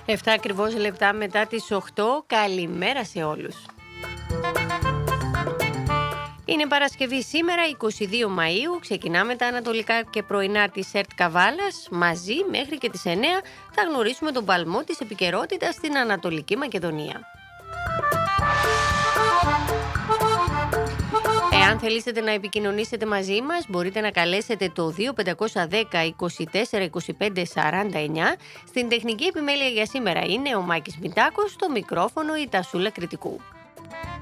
7 ακριβώς λεπτά μετά τις 8. Καλημέρα σε όλους. Είναι Παρασκευή σήμερα, 22 Μαΐου. Ξεκινάμε τα ανατολικά και πρωινά της ΕΡΤ Καβάλας. Μαζί μέχρι και τις 9 θα γνωρίσουμε τον παλμό της επικαιρότητας στην Ανατολική Μακεδονία. Εάν θελήσετε να επικοινωνήσετε μαζί μας, μπορείτε να καλέσετε το 2510 24 25 49. Στην τεχνική επιμέλεια για σήμερα είναι ο Μάκης Μητάκος, στο μικρόφωνο η Τασούλα Κρητικού.